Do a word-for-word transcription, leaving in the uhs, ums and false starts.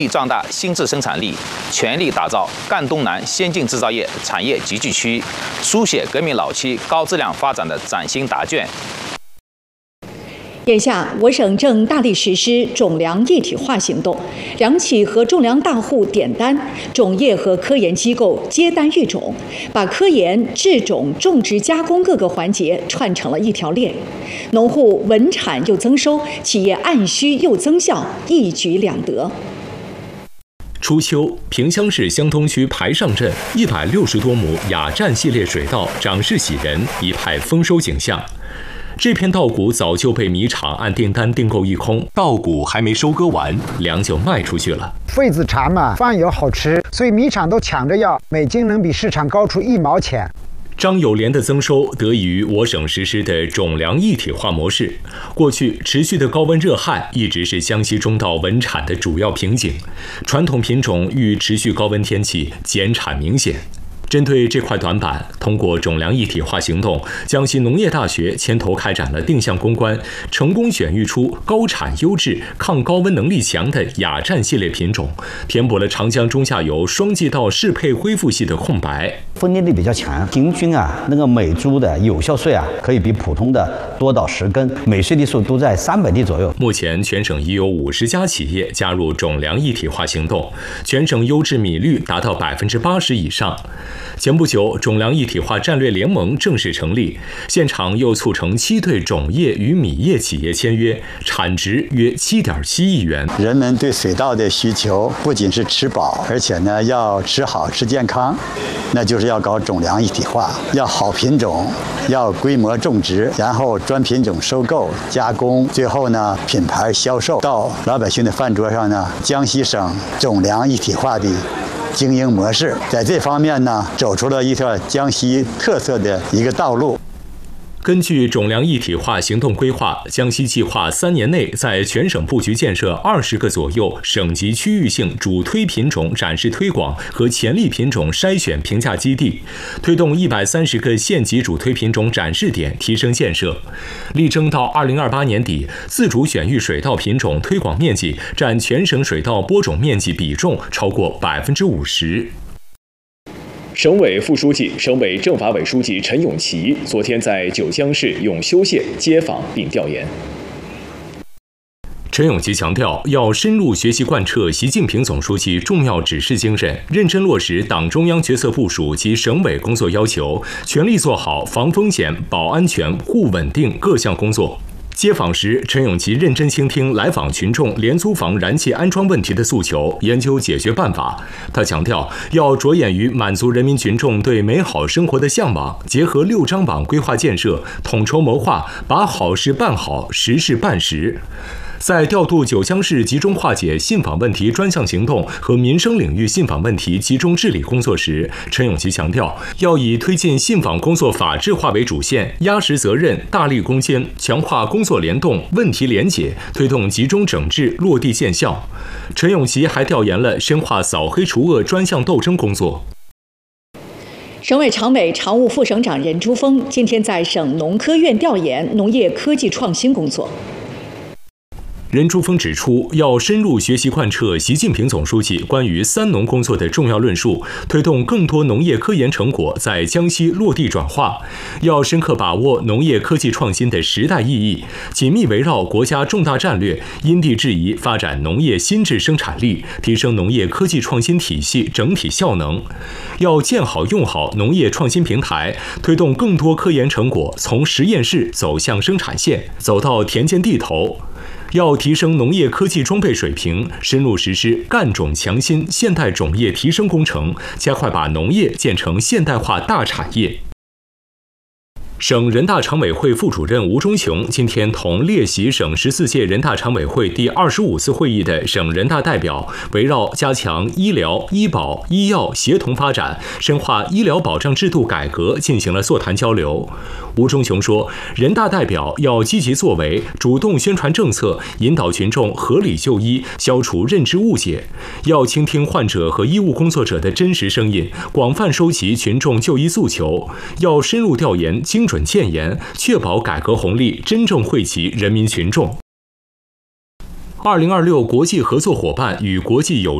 壮大新质生产力，全力打造赣东南先进制造业产业集聚区，书写革命老期高质量发展的崭新答卷。 眼下，我省正大力实施种粮一体化行动，粮企和种粮大户点单，种业和科研机构接单育种，把科研、制种、种植、加工各个环节串成了一条链。农户稳产又增收，企业按需又增效，一举两得。 初秋，萍乡市湘东区排上镇一百六十多亩雅占系列水稻长势喜人，一派丰收景象。这片稻谷早就被米厂按订单订购一空，稻谷还没收割完，粮就卖出去了。 痱子长嘛，饭有好吃，所以米厂都抢着要，每斤能比市场高出一毛钱。 张友莲的增收得益于我省实施的种粮一体化模式。过去持续的高温热旱一直是江西中稻稳产的主要瓶颈，传统品种遇持续高温天气减产明显。针对这块短板，通过种粮一体化行动，江西农业大学牵头开展了定向攻关，成功选育出高产优质、抗高温能力强的雅占系列品种，填补了长江中下游双季稻适配恢复系的空白。 分裂力比较强，平均啊，那个每株的有效穗啊，可以比普通的多到十根，每穗粒数都在三百粒左右。 目前全省已有五十家企业加入种粮一体化行动，全省优质米率达到百分之八十以上。前不久，种粮一体化战略联盟正式成立，现场又促成七对种业与米业企业签约，产值约七点七亿元。 人们对水稻的需求不仅是吃饱，而且呢要吃好吃健康，那就是要搞种粮一体化，要好品种，要规模种植，然后专品种收购、加工，最后呢品牌销售到老百姓的饭桌上呢。江西省种粮一体化的经营模式，在这方面呢，走出了一条江西特色的一个道路。 根据种粮一体化行动规划，江西计划三年内在全省布局建设二十个左右省级区域性主推品种展示推广和潜力品种筛选评价基地，推动一百三十个县级主推品种展示点提升建设，力争到二零二八年底，自主选育水稻品种推广面积占全省水稻播种面积比重超过百分之五十。 省委副书记、省委政法委书记陈永奇昨天在九江市永修县接访并调研。 陈永奇强调，要深入学习贯彻习近平总书记重要指示精神，认真落实党中央决策部署及省委工作要求，全力做好防风险、保安全、护稳定各项工作。接访时，陈永奇认真倾听来访群众廉租房燃气安装问题的诉求，研究解决办法。他强调，要着眼于满足人民群众对美好生活的向往，结合六张网规划建设，统筹谋划，把好事办好，实事办实。在调度九江市集中化解信访问题专项行动和民生领域信访问题集中治理工作时，陈永奇强调，要以推进信访工作法治化为主线，压实责任，大力攻坚，强化工作联动、问题联解，推动集中整治落地见效。陈永奇还调研了深化扫黑除恶专项斗争工作。 省委常委、常务副省长任珠峰今天在省农科院调研农业科技创新工作。 任珠峰指出，要深入学习贯彻习近平总书记关于三农工作的重要论述，推动更多农业科研成果在江西落地转化。要深刻把握农业科技创新的时代意义，紧密围绕国家重大战略，因地制宜发展农业新质生产力，提升农业科技创新体系整体效能。要建好用好农业创新平台，推动更多科研成果从实验室走向生产线，走到田间地头。要提升农业科技装备水平，深入实施干种强心现代种业提升工程，加快把农业建成现代化大产业。省人大常委会副主任吴忠雄今天同列席省十四届人大常委会第二十五次会议的省人大代表，围绕加强医疗、医保、医药协同发展，深化医疗保障制度改革进行了座谈交流。吴忠雄说，人大代表要积极作为，主动宣传政策，引导群众合理就医，消除认知误解。要倾听患者和医务工作者的真实声音，广泛收集群众就医诉求。要深入调研，精准建言，确保改革红利真正惠及人民群众。 二零二六国际合作伙伴与国际友